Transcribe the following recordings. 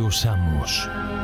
Σάμος.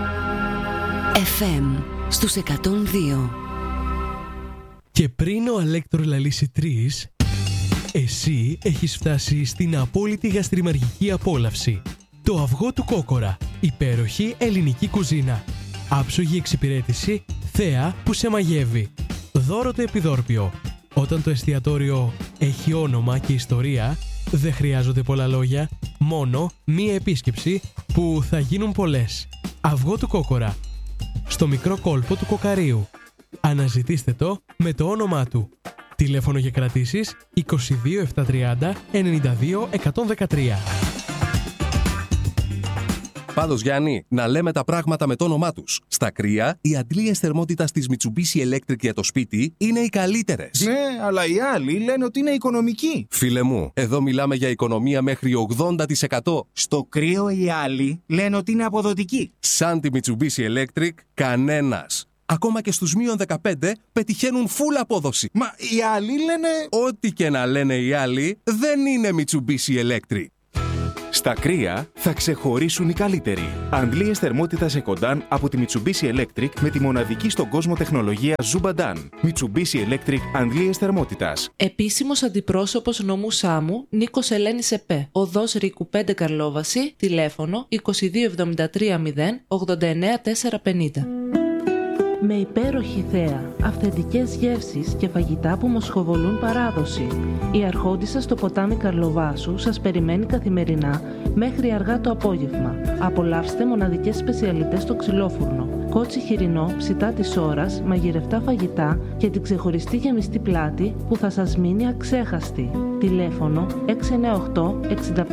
FM στους 102. Και πριν ο Αλέκτρο λαλήσει 3, εσύ έχεις φτάσει στην απόλυτη γαστριμαργική απόλαυση. Το αυγό του Κόκορα. Υπέροχη ελληνική κουζίνα. Άψογη εξυπηρέτηση, θέα που σε μαγεύει. Δώρο το επιδόρπιο. Όταν το εστιατόριο έχει όνομα και ιστορία, δεν χρειάζονται πολλά λόγια, μόνο μία επίσκεψη που θα γίνουν πολλές. Αυγό του Κόκορα. Στο μικρό κόλπο του Κοκαρίου. Αναζητήστε το με το όνομά του. Τηλέφωνο για κρατήσεις 22 730 92 113. Πάντως, Γιάννη, να λέμε τα πράγματα με το όνομά τους. Στα κρύα, οι αντλίες θερμότητας της Mitsubishi Electric για το σπίτι είναι οι καλύτερες. Ναι, αλλά οι άλλοι λένε ότι είναι οικονομικοί. Φίλε μου, εδώ μιλάμε για οικονομία μέχρι 80%. Στο κρύο οι άλλοι λένε ότι είναι αποδοτικοί. Σαν τη Mitsubishi Electric, κανένας. Ακόμα και στους μείον 15 πετυχαίνουν full απόδοση. Μα οι άλλοι λένε... Ό,τι και να λένε οι άλλοι, δεν είναι Mitsubishi Electric. Στα κρύα θα ξεχωρίσουν οι καλύτεροι. Αντλίες θερμότητας Ecodan από τη Mitsubishi Electric με τη μοναδική στον κόσμο τεχνολογία Zubadan. Mitsubishi Electric αντλίες θερμότητας. Επίσημος αντιπρόσωπος νομού Σάμου, Νίκος Ελένης ΕΠΕ. Οδός Ρίκου 5 Καρλόβαση, τηλέφωνο 2273 0 89 450. Με υπέροχη θέα, αυθεντικές γεύσεις και φαγητά που μοσχοβολούν παράδοση. Η Αρχόντισσα στο ποτάμι Καρλοβάσου σας περιμένει καθημερινά μέχρι αργά το απόγευμα. Απολαύστε μοναδικές σπεσιαλιτές στο ξυλόφουρνο, κότσι χοιρινό, ψητά της ώρας, μαγειρευτά φαγητά και την ξεχωριστή γεμιστή πλάτη που θα σας μείνει αξέχαστη. Τηλέφωνο 698 65 79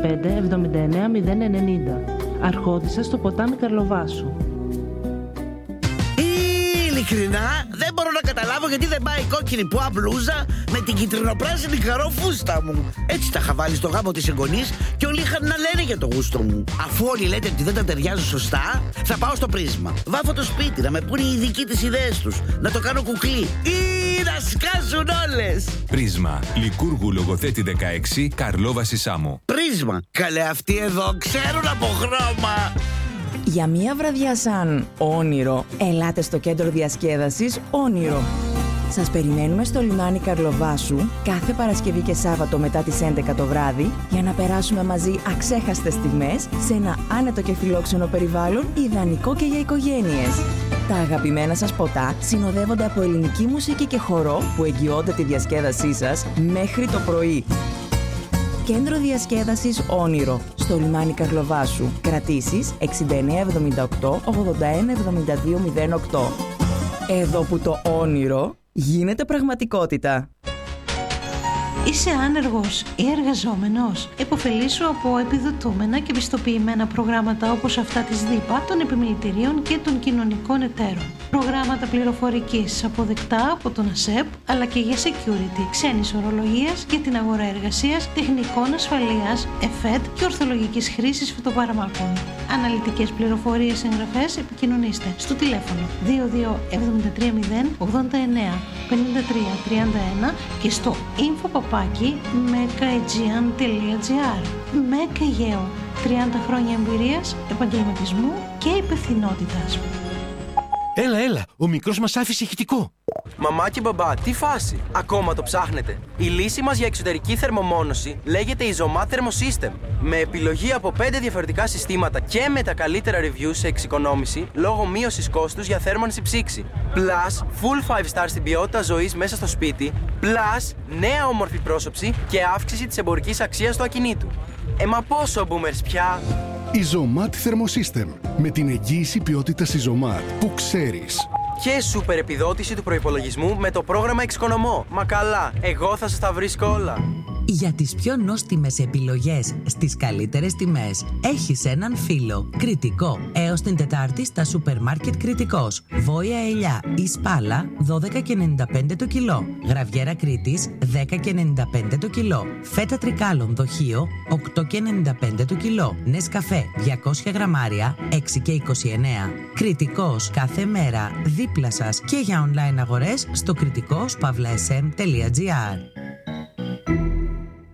090. Αρχόντισσα στο ποτάμι Καρλοβάσου. Ειλικρινά, δεν μπορώ να καταλάβω γιατί δεν πάει η κόκκινη πουά μπλούζα με την κυτρινοπράσινη καρόφουστα μου. Έτσι τα είχα βάλει στο γάμο της εγγονής και όλοι είχαν να λένε για το γούστο μου. Αφού όλοι λέτε ότι δεν τα ταιριάζουν σωστά, θα πάω στο Πρίσμα. Βάφω το σπίτι να με πούνε οι ειδικοί τις ιδέες τους, να το κάνω κουκλί ή να σκάσουν όλες. Πρίσμα, Λικούργου Λογοθέτη 16, Καρλόβαση Σάμο. Πρίσμα, καλέ αυτοί εδώ ξέρουν από χρώμα. Για μία βραδιά σαν όνειρο, ελάτε στο κέντρο διασκέδασης Όνειρο. Σας περιμένουμε στο λιμάνι Καρλοβάσου κάθε Παρασκευή και Σάββατο μετά τις 11 το βράδυ για να περάσουμε μαζί αξέχαστες στιγμές σε ένα άνετο και φιλόξενο περιβάλλον ιδανικό και για οικογένειες. Τα αγαπημένα σας ποτά συνοδεύονται από ελληνική μουσική και χορό που εγγυώνται τη διασκέδασή σας μέχρι το πρωί. Κέντρο διασκέδασης Όνειρο, στο λιμάνι Καρλοβάσου. Κρατήσεις 6978 81 72 08. Εδώ που το όνειρο γίνεται πραγματικότητα. Είσαι άνεργος ή εργαζόμενος? Εποφελήσου από επιδοτούμενα και πιστοποιημένα προγράμματα όπως αυτά της ΔΥΠΑ, των επιμελητηρίων και των κοινωνικών εταίρων. Προγράμματα πληροφορικής αποδεκτά από τον ΑΣΕΠ, αλλά και για security, ξένης ορολογίας για την αγορά εργασίας, τεχνικών ασφαλείας, ΕΦΕΤ και ορθολογικής χρήσης φυτοπαραμάκων. Αναλυτικές πληροφορίες, εγγραφές, επικοινωνήστε στο τηλέφωνο 22 73 0 89 53 31 και στο info@mekaegean.gr. Meka-Geo, 30 χρόνια εμπειρίας, επαγγελματισμού και υπευθυνότητας. Έλα, ο μικρός μας άφησε ηχητικό. Μαμά και μπαμπά, τι φάση? Ακόμα το ψάχνετε? Η λύση μας για εξωτερική θερμομόνωση λέγεται Isomat Thermosystem. Με επιλογή από 5 διαφορετικά συστήματα και με τα καλύτερα reviews σε εξοικονόμηση λόγω μείωσης κόστους για θέρμανση ψήξη. Plus, full 5 star στην ποιότητα ζωής μέσα στο σπίτι. Plus, νέα όμορφη πρόσωψη και αύξηση της εμπορικής αξίας του ακινήτου. Μα πόσο boomers πια? Isomat Thermosystem. Με την εγγύηση ποιότητας Isomat που ξέρεις. Και σούπερ επιδότηση του προϋπολογισμού με το πρόγραμμα Εξοικονομώ. Μα καλά, εγώ θα σας τα βρίσκω όλα. Για τις πιο νόστιμες επιλογές στις καλύτερες τιμές έχεις έναν φίλο. Κριτικό. Έως την Τετάρτη στα σούπερ μάρκετ Κριτικός. Βόια ελιά ή σπάλα 12,95 το κιλό. Γραβιέρα Κρήτης 10,95 το κιλό. Φέτα τρικάλων δοχείο 8,95 το κιλό. Νεσκαφέ 200 γραμμάρια 6,29. Κριτικός κάθε μέρα δίπλα σας και για online αγορές στο kritikos.sm.gr.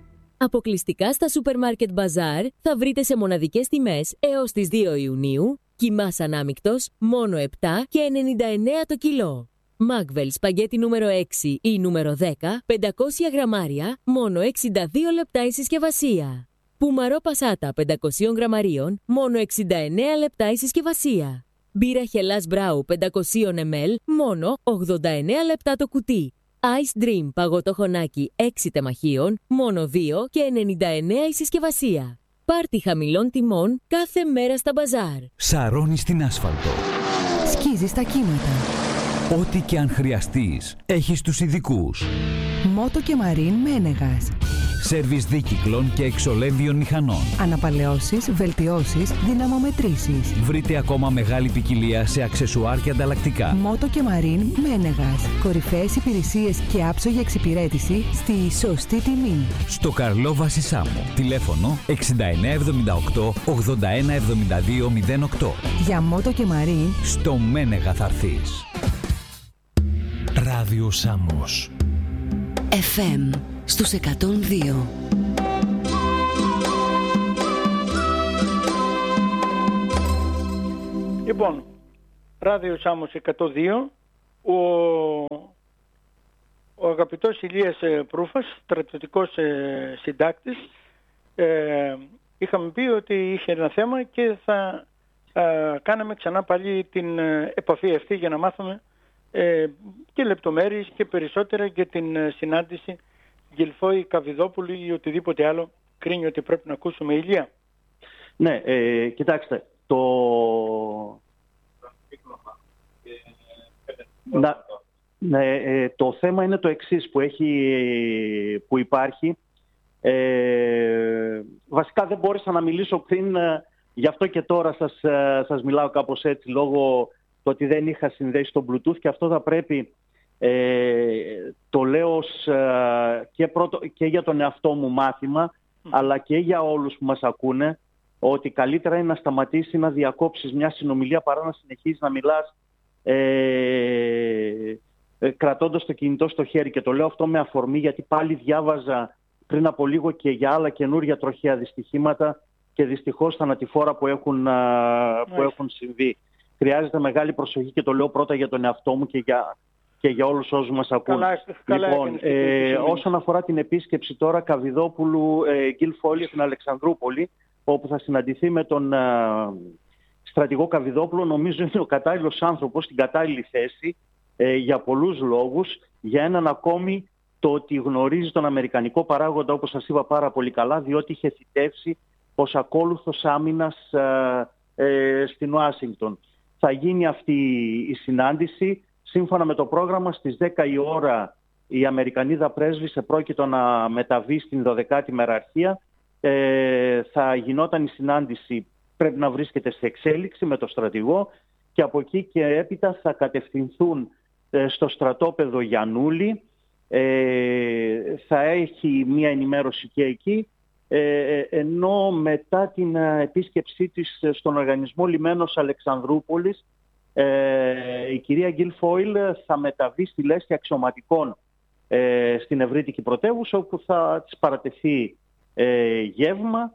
Αποκλειστικά στα Supermarket Bazaar θα βρείτε σε μοναδικές τιμές έως τις 2 Ιουνίου Κιμάς ανάμεικτος, μόνο 7 και 99 το κιλό. Μάγβελ σπαγγέτι νούμερο 6 ή νούμερο 10, 500 γραμμάρια, μόνο 62 λεπτά η συσκευασία. Πουμαρό πασάτα 500 γραμμαρίων, μόνο 69 λεπτά η συσκευασία. Μπύρα χελάς μπράου 500 ml, μόνο 89 λεπτά το κουτί. Ice Dream παγωτό χωνάκι 6 τεμαχίων, μόνο 2 και 99 η συσκευασία. Πάρτι χαμηλών τιμών κάθε μέρα στα μπαζάρ. Σαρώνει στην άσφαλτο. Σκίζει στα κύματα. Ό,τι και αν χρειαστείς, έχεις τους ειδικούς. Μότο και Μαρίν Μένεγας. Σέρβις δίκυκλων και εξολέμβιων μηχανών. Αναπαλαιώσεις, βελτιώσεις, δυναμομετρήσεις. Βρείτε ακόμα μεγάλη ποικιλία σε αξεσουάρ και ανταλλακτικά. Μότο και Μαρίν Μένεγας. Κορυφαίες υπηρεσίες και άψογη εξυπηρέτηση στη σωστή τιμή. Στο Καρλόβαση Σάμο. Τηλέφωνο 6978 8172 08. Για Μότο και Μαρίν στο Μένεγα θα έρθεις. Ράδιο Σάμος. FM στους 102. Λοιπόν, Ράδιο Σάμος 102, ο αγαπητός Ηλίας Προύφας, στρατιωτικός συντάκτης, είχαμε πει ότι είχε ένα θέμα και θα κάναμε ξανά πάλι την επαφή αυτή για να μάθουμε και λεπτομέρειες και περισσότερα για την συνάντηση Γκυλφόη Καβιδόπουλου ή οτιδήποτε άλλο κρίνει ότι πρέπει να ακούσουμε, Ηλία. Ναι, κοιτάξτε, το θέμα είναι το εξής που υπάρχει. Βασικά δεν μπόρεσα να μιλήσω πριν, γι' αυτό και τώρα σας μιλάω κάπως έτσι, λόγω το ότι δεν είχα συνδέσει το Bluetooth, και αυτό θα πρέπει, το λέω και για τον εαυτό μου μάθημα, αλλά και για όλους που μας ακούνε, ότι καλύτερα είναι να σταματήσει να διακόψεις μια συνομιλία παρά να συνεχίσεις να μιλάς κρατώντας το κινητό στο χέρι. Και το λέω αυτό με αφορμή γιατί πάλι διάβαζα πριν από λίγο και για άλλα καινούρια τροχαία δυστυχήματα και δυστυχώς θανατηφόρα που έχουν συμβεί. Χρειάζεται μεγάλη προσοχή και το λέω πρώτα για τον εαυτό μου και για όλους όσους μας ακούν. Λοιπόν, όσον αφορά την επίσκεψη τώρα Καβιδόπουλου Γκυλφόη στην Αλεξανδρούπολη, όπου θα συναντηθεί με τον στρατηγό Καβιδόπουλο, νομίζω είναι ο κατάλληλος άνθρωπος στην κατάλληλη θέση για πολλούς λόγους. Για έναν ακόμη, το ότι γνωρίζει τον αμερικανικό παράγοντα, όπως σας είπα πάρα πολύ καλά, διότι είχε θητεύσει ως ακόλουθος άμυνας στην Ουάσιγκτον. Θα γίνει αυτή η συνάντηση. Σύμφωνα με το πρόγραμμα, στις 10 η ώρα η Αμερικανίδα πρέσβης επρόκειτο να μεταβεί στην 12η μεραρχία. Θα γινόταν η συνάντηση, πρέπει να βρίσκεται σε εξέλιξη με το στρατηγό, και από εκεί και έπειτα θα κατευθυνθούν στο στρατόπεδο Γιαννούλη. Θα έχει μία ενημέρωση και εκεί, ενώ μετά την επίσκεψή της στον Οργανισμό Λιμένος Αλεξανδρούπολης, η κυρία Γκυλφόιλ θα μεταβεί στη λέσχη αξιωματικών στην ευρύτικη πρωτεύουσα, όπου θα της παρατεθεί γεύμα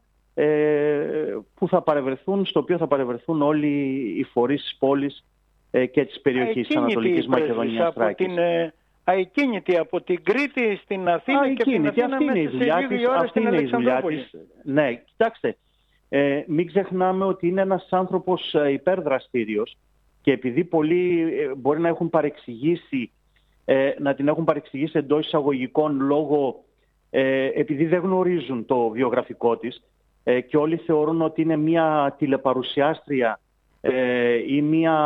στο οποίο θα παρευρεθούν όλοι οι φορείς της πόλης και της περιοχής της Ανατολικής Μακεδονίας Θράκης. Αεκίνητη από την Κρήτη στην Αθήνα και την Αθήνα μέσα σε λίγη ώρα στην Αλεξανδρούπολη. Ναι, κοιτάξτε, μην ξεχνάμε ότι είναι ένας άνθρωπος υπερδραστήριος, και επειδή πολλοί μπορεί να έχουν παρεξηγήσει, να την έχουν παρεξηγήσει εντός εισαγωγικών λόγω, επειδή δεν γνωρίζουν το βιογραφικό της, και όλοι θεωρούν ότι είναι μια τηλεπαρουσιάστρια ή μια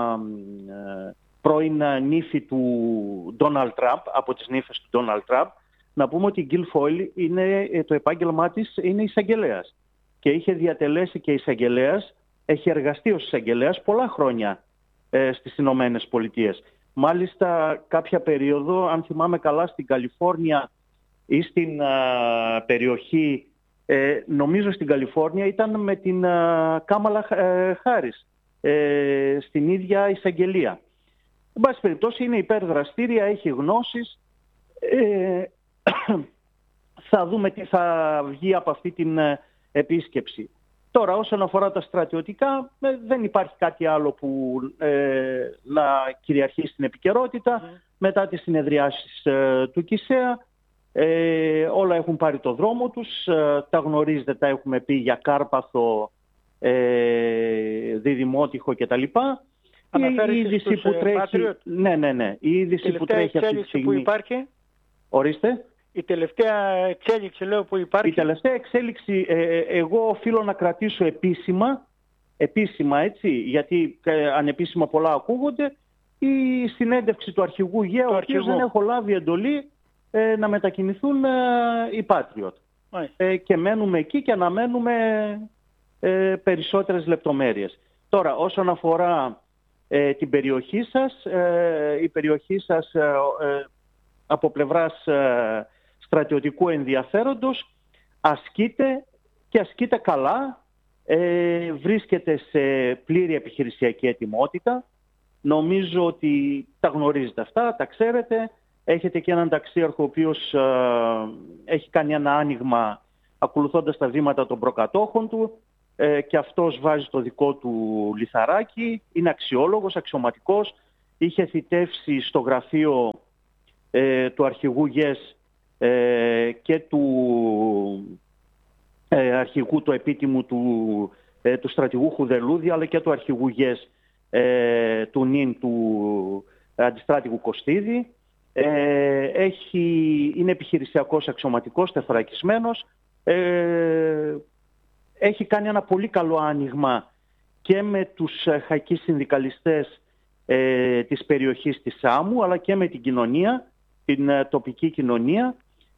πρώην νύφη του Ντόναλντ Τραμπ, από τις νύφες του Ντόναλντ Τραμπ. Να πούμε ότι η Γκυλφόιλ, το επάγγελμά της είναι εισαγγελέας και είχε διατελέσει και εισαγγελέας, έχει εργαστεί ως εισαγγελέας πολλά χρόνια στις Ηνωμένες Πολιτείες. Μάλιστα κάποια περίοδο, αν θυμάμαι καλά, στην Καλιφόρνια ή στην περιοχή, νομίζω στην Καλιφόρνια, ήταν με την Κάμαλα Χάρις στην ίδια εισαγγελία. Εν πάση περιπτώσει είναι υπερδραστήρια, έχει γνώσεις. Θα δούμε τι θα βγει από αυτή την επίσκεψη. Τώρα, όσον αφορά τα στρατιωτικά, δεν υπάρχει κάτι άλλο που να κυριαρχεί στην επικαιρότητα. Μετά τις συνεδριάσεις του ΚΙΣΕΑ, όλα έχουν πάρει το δρόμο τους. Τα γνωρίζετε, τα έχουμε πει για Κάρπαθο, Διδημότυχο κτλ. Η είδηση που τρέχει... Ναι. Η είδηση που τρέχει αυτή τη στιγμή... Που υπάρχει. Ορίστε. Η τελευταία εξέλιξη, λέω, που υπάρχει. Η τελευταία εξέλιξη, εγώ οφείλω να κρατήσω επίσημα έτσι, γιατί ανεπίσημα πολλά ακούγονται, η συνέντευξη του αρχηγού ΓΕ, ο οποίος δεν έχω λάβει εντολή να μετακινηθούν οι Patriot. Και μένουμε εκεί και αναμένουμε περισσότερες λεπτομέρειες. Τώρα, όσον αφορά την περιοχή σας, η περιοχή σας από πλευράς στρατιωτικού ενδιαφέροντος ασκείται και ασκείται καλά, βρίσκεται σε πλήρη επιχειρησιακή ετοιμότητα. Νομίζω ότι τα γνωρίζετε αυτά, τα ξέρετε. Έχετε και έναν ταξίαρχο ο οποίος έχει κάνει ένα άνοιγμα ακολουθώντας τα βήματα των προκατόχων του και αυτός βάζει το δικό του λιθαράκι. Είναι αξιόλογος, αξιωματικός. Είχε θητεύσει στο γραφείο του αρχηγού ΓΕΣ και του αρχηγού του επίτιμου του στρατηγού Χουδελούδη, αλλά και του αρχηγού ΓΕΣ του ΝΙΝ του αντιστράτηγου Κωστίδη. Είναι επιχειρησιακός, αξιωματικός, τεθωρακισμένος. Έχει κάνει ένα πολύ καλό άνοιγμα και με τους χακείς συνδικαλιστές της περιοχής της Σάμου, αλλά και με την κοινωνία, την τοπική κοινωνία.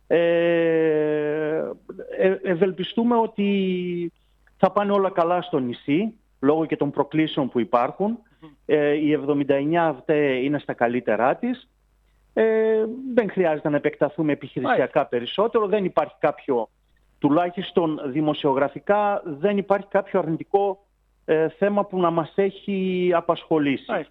Ευελπιστούμε ότι θα πάνε όλα καλά στο νησί, λόγω και των προκλήσεων που υπάρχουν. Η 79 ΑΒΤΕ είναι στα καλύτερά της. Δεν χρειάζεται να επεκταθούμε επιχειρησιακά περισσότερο. Δεν υπάρχει κάποιο, τουλάχιστον δημοσιογραφικά, δεν υπάρχει κάποιο αρνητικό θέμα που να μας έχει απασχολήσει.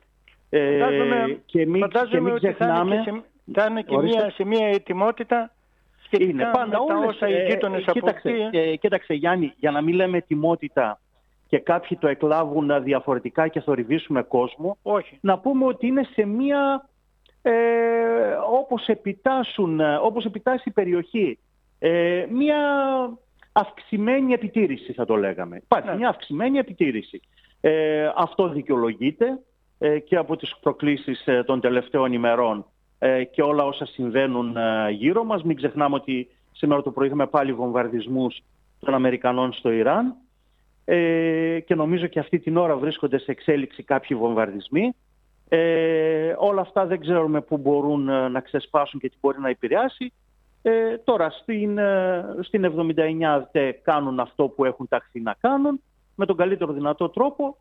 Και μην ξεχνάμε... Θα είναι και σε μια ετοιμότητα σχετικά είναι πάντα με τα όσα οι γείτονες από εκεί. Κοίταξε Γιάννη, για να μην λέμε ετοιμότητα και κάποιοι το εκλάβουν διαφορετικά και θορυβήσουμε κόσμο, να πούμε ότι είναι σε μια, όπως επιτάσσει η περιοχή, μια αυξημένη επιτήρηση, θα το λέγαμε. Υπάρχει μια αυξημένη επιτήρηση. Αυτό δικαιολογείται και από τις προκλήσεις των τελευταίων ημερών και όλα όσα συμβαίνουν γύρω μας. Μην ξεχνάμε ότι σήμερα το πρωί είχαμε πάλι βομβαρδισμούς των Αμερικανών στο Ιράν και νομίζω και αυτή την ώρα βρίσκονται σε εξέλιξη κάποιοι βομβαρδισμοί. Όλα αυτά δεν ξέρουμε πού μπορούν να ξεσπάσουν και τι μπορεί να επηρεάσει. Τώρα στην 79 κάνουν αυτό που έχουν ταχθεί να κάνουν με τον καλύτερο δυνατό τρόπο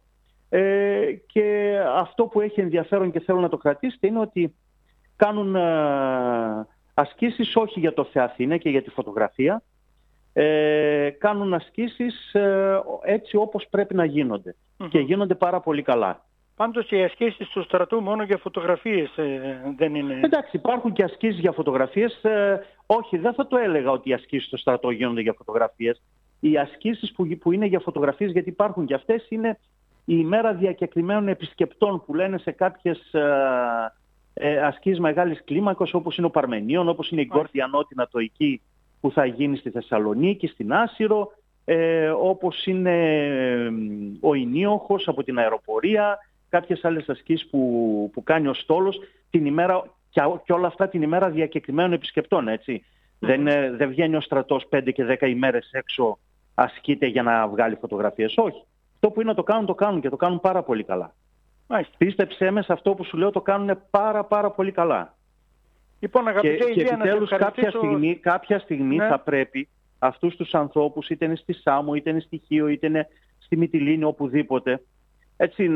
και αυτό που έχει ενδιαφέρον και θέλω να το κρατήσετε είναι ότι κάνουν ασκήσεις όχι για το Θεαθήνε και για τη φωτογραφία, κάνουν ασκήσεις έτσι όπως πρέπει να γίνονται και γίνονται πάρα πολύ καλά. Πάντως οι ασκήσεις του στρατού μόνο για φωτογραφίες δεν είναι... Εντάξει, υπάρχουν και ασκήσεις για φωτογραφίες. Όχι, δεν θα το έλεγα ότι οι ασκήσεις στο στρατό γίνονται για φωτογραφίες. Οι ασκήσεις που είναι για φωτογραφίες, γιατί υπάρχουν και αυτές, είναι η ημέρα διακεκριμένων επισκεπτών που λένε σε κάποιες ασκήσεις μεγάλης κλίμακος, όπως είναι ο Παρμενίων, όπως είναι η Γκόρδια Νότι Νατοϊκή που θα γίνει στη Θεσσαλονίκη, στην Άσυρο, όπως είναι ο Ινίοχος από την αεροπορία, κάποιες άλλες ασκήσεις που κάνει ο Στόλος την ημέρα, και όλα αυτά την ημέρα διακεκριμένων επισκεπτών, έτσι. Δεν βγαίνει ο στρατός 5 και 10 ημέρες έξω, ασκείται για να βγάλει φωτογραφίες. Όχι. Αυτό που είναι να το κάνουν και το κάνουν πάρα πολύ καλά. Πίστεψέ με, σε αυτό που σου λέω, το κάνουν πάρα πολύ καλά. Λοιπόν, αγαπητέ, και επιτέλους κάποια στιγμή θα πρέπει αυτούς τους ανθρώπους, είτε είναι στη Σάμο, είτε είναι στη Χίο, είτε είναι στη Μυτιλήνη, οπουδήποτε, έτσι,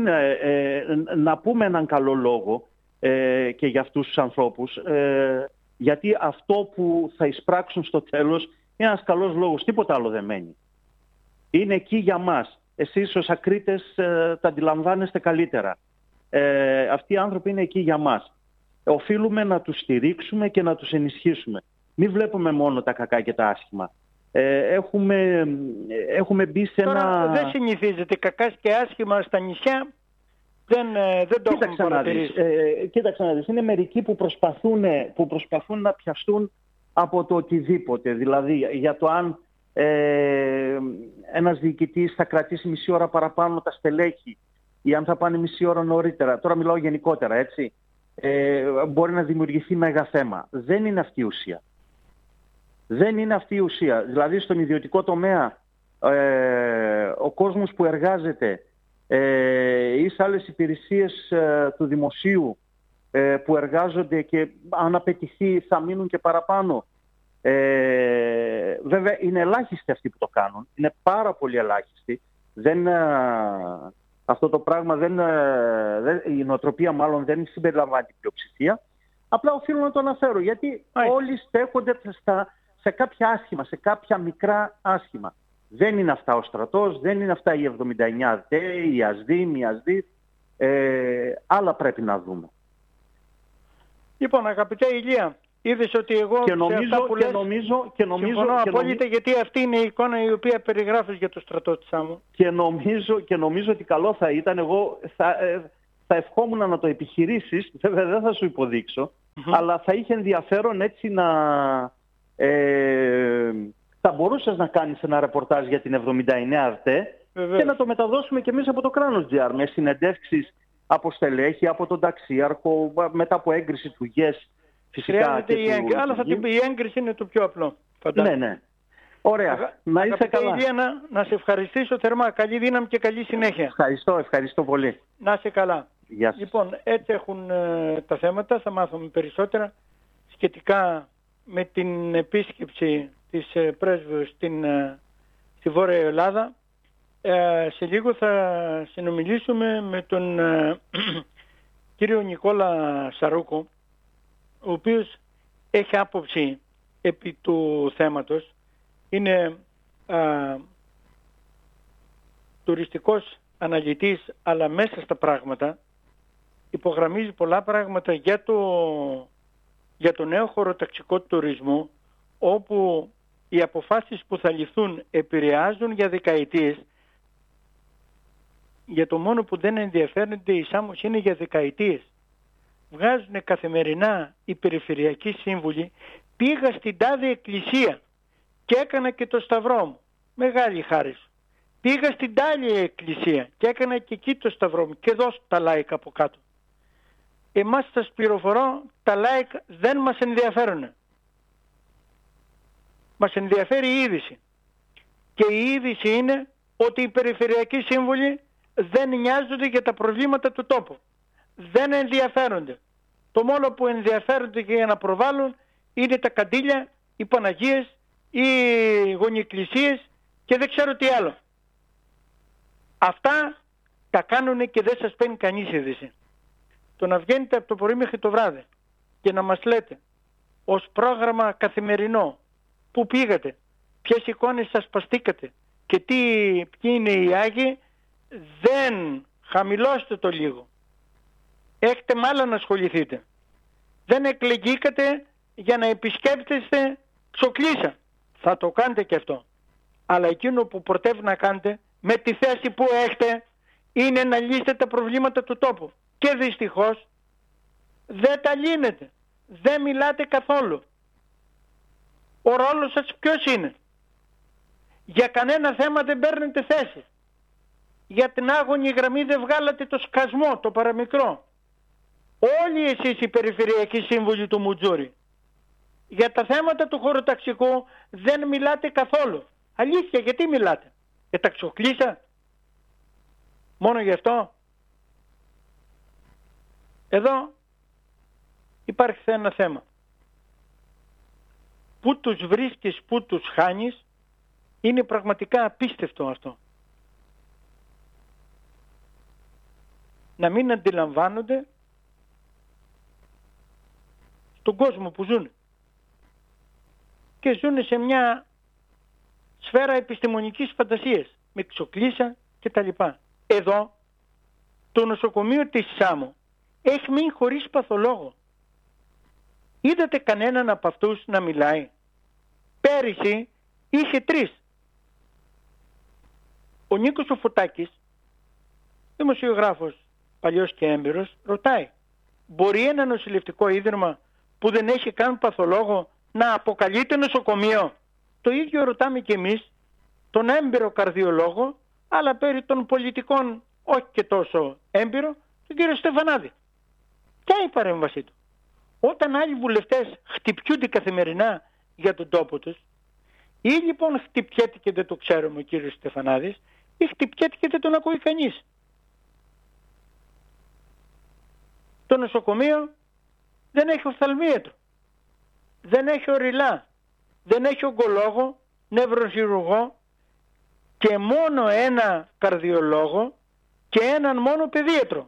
να πούμε έναν καλό λόγο και για αυτούς τους ανθρώπους, γιατί αυτό που θα εισπράξουν στο τέλος είναι ένας καλός λόγος, τίποτα άλλο δεν μένει. Είναι εκεί για μας. Εσείς ως ακρίτες τα αντιλαμβάνεστε καλύτερα. Αυτοί οι άνθρωποι είναι εκεί για μας. Οφείλουμε να τους στηρίξουμε και να τους ενισχύσουμε. Μην βλέπουμε μόνο τα κακά και τα άσχημα. Έχουμε μπει σε Τώρα δεν συνηθίζεται κακά και άσχημα στα νησιά. Δεν το έχουμε παρατηρήσει. Κοίταξε να δεις, είναι μερικοί που προσπαθούν να πιαστούν από το οτιδήποτε. Δηλαδή για το αν ένας διοικητής θα κρατήσει μισή ώρα παραπάνω τα στελέχη ή αν θα πάνε μισή ώρα νωρίτερα. Τώρα μιλάω γενικότερα, έτσι. Μπορεί να δημιουργηθεί μέγα θέμα. Δεν είναι αυτή η ουσία. Δεν είναι αυτή η ουσία. Δηλαδή στον ιδιωτικό τομέα ο κόσμος που εργάζεται ή σε άλλες υπηρεσίες του δημοσίου που εργάζονται και αν απαιτηθεί θα μείνουν και παραπάνω. Βέβαια είναι ελάχιστοι αυτοί που το κάνουν. Είναι πάρα πολύ ελάχιστοι. Αυτό το πράγμα η νοοτροπία μάλλον δεν συμπεριλαμβάνει την πλειοψηφία. Απλά οφείλω να το αναφέρω γιατί όλοι στέκονται σε κάποια άσχημα, σε κάποια μικρά άσχημα. Δεν είναι αυτά ο στρατός, δεν είναι αυτά οι 79 ΑΔΕ, οι ΑΣΔΙΜ, οι ΑΣΔΙΦ. Άλλα πρέπει να δούμε. Λοιπόν, αγαπητέ Ηλία, είδες ότι εγώ συμφωνώ απόλυτα γιατί αυτή είναι η εικόνα η οποία περιγράφεις για το στρατό της άμμου. Και νομίζω ότι καλό θα ήταν, εγώ θα ευχόμουν να το επιχειρήσεις, βέβαια δεν θα σου υποδείξω, αλλά θα είχε ενδιαφέρον έτσι να... θα μπορούσες να κάνεις ένα ρεπορτάζ για την 79 ΑΡΤΕ και να το μεταδώσουμε και εμείς από το Κράνος GR με συνεντεύξεις από στελέχη, από τον ταξίαρχο, μετά από έγκριση του ΓΕΣ φυσικά. Αλλά η έγκριση είναι το πιο απλό. Ναι. Ωραία. Να είσαι καλά. Ηλία, να σε ευχαριστήσω θερμά. Καλή δύναμη και καλή συνέχεια. Ευχαριστώ πολύ. Να είσαι καλά. Γεια σας. Λοιπόν, έτσι έχουν τα θέματα. Θα μάθουμε περισσότερα σχετικά με την επίσκεψη της πρέσβεως στη Βόρεια Ελλάδα. Σε λίγο θα συνομιλήσουμε με τον κύριο Νικόλα Σαρούκο, ο οποίος έχει άποψη επί του θέματος. Είναι τουριστικός αναλυτής, αλλά μέσα στα πράγματα υπογραμμίζει πολλά πράγματα για το νέο χωροταξικό τουρισμό, όπου οι αποφάσεις που θα ληφθούν επηρεάζουν για δεκαετίες. Για το μόνο που δεν ενδιαφέρονται οι Σάμος είναι για δεκαετίες. Βγάζουν καθημερινά οι περιφερειακοί σύμβουλοι. Πήγα στην τάδε εκκλησία και έκανα και το σταυρό μου. Μεγάλη χάρη σου. Πήγα στην τάδε εκκλησία και έκανα και εκεί το σταυρό μου. Και δώσ' τα like από κάτω. Εμάς σας πληροφορώ, τα like δεν μας ενδιαφέρουν. Μας ενδιαφέρει η είδηση. Και η είδηση είναι ότι οι περιφερειακοί σύμβουλοι δεν νοιάζονται για τα προβλήματα του τόπου. Δεν ενδιαφέρονται. Το μόνο που ενδιαφέρονται και για να προβάλλουν είναι τα καντήλια, οι Παναγίες, οι γονιεκκλησίες και δεν ξέρω τι άλλο. Αυτά τα κάνουν και δεν σας παίρνει κανείς είδηση. Το να βγαίνετε από το πρωί μέχρι το βράδυ και να μας λέτε ως πρόγραμμα καθημερινό πού πήγατε, ποιες εικόνες σας παστήκατε και ποιοι είναι οι Άγιοι, δεν χαμηλώστε το λίγο. Έχετε με άλλα να ασχοληθείτε. Δεν εκλεγήκατε για να επισκέπτεστε Ξοκλήσσα. Θα το κάνετε και αυτό. Αλλά εκείνο που πρωτεύει να κάνετε με τη θέση που έχετε είναι να λύσετε τα προβλήματα του τόπου. Και δυστυχώς δεν τα λύνετε. Δεν μιλάτε καθόλου. Ο ρόλος σας ποιος είναι? Για κανένα θέμα δεν παίρνετε θέση. Για την άγωνη γραμμή δεν βγάλατε το σκασμό, το παραμικρό. Όλοι εσείς οι περιφερειακοί σύμβουλοι του Μουτζούρι. Για τα θέματα του χωροταξικού δεν μιλάτε καθόλου. Αλήθεια, γιατί μιλάτε? Για τα Ξοκλήσσα? Μόνο γι' αυτό? Εδώ υπάρχει ένα θέμα. Πού τους βρίσκεις, πού τους χάνεις, είναι πραγματικά απίστευτο αυτό. Να μην αντιλαμβάνονται τον κόσμο που ζουν. Και ζουν σε μια σφαίρα επιστημονικής φαντασίας, με Ξοκλήσσα και τα λοιπά. Εδώ, το νοσοκομείο της Σάμου έχει μείνει χωρίς παθολόγο. Είδατε κανέναν από αυτούς να μιλάει? Πέρυσι είχε 3. Ο Νίκος ο Φωτάκης, δημοσιογράφος παλιός και έμπειρος, ρωτάει, μπορεί ένα νοσηλευτικό ίδρυμα που δεν έχει καν παθολόγο να αποκαλείται νοσοκομείο? Το ίδιο ρωτάμε και εμείς τον έμπειρο καρδιολόγο, αλλά περί των πολιτικών όχι και τόσο έμπειρο, τον κύριο Στεφανάδη. Ποια είναι η παρέμβασή του? Όταν άλλοι βουλευτές χτυπιούνται καθημερινά για τον τόπο τους, ή λοιπόν χτυπιέται και δεν το ξέρουμε ο κύριος Στεφανάδης, ή χτυπιέται και δεν τον ακούει κανείς. Το νοσοκομείο δεν έχει οφθαλμίατρο, δεν έχει οριλά, δεν έχει ογκολόγο, νευροχειρουργό και μόνο ένα καρδιολόγο και έναν μόνο παιδίατρο.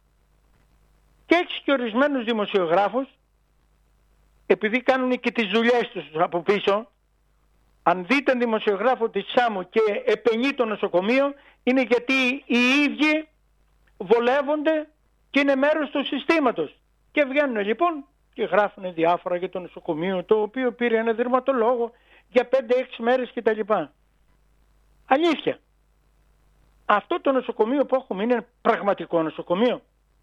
Και έχει και ορισμένους δημοσιογράφους, επειδή κάνουν και τις δουλειές τους από πίσω. Αν δείτε τον δημοσιογράφο της ΣΑΜΟ και επενεί το νοσοκομείο, είναι γιατί οι ίδιοι βολεύονται και είναι μέρος του συστήματος. Και βγαίνουν λοιπόν και γράφουν διάφορα για το νοσοκομείο, το οποίο πήρε ένα δερματολόγο για 5-6 μέρες κτλ. Αλήθεια. Αυτό το νοσοκομείο που έχουμε είναι πραγματικό νοσοκομείο?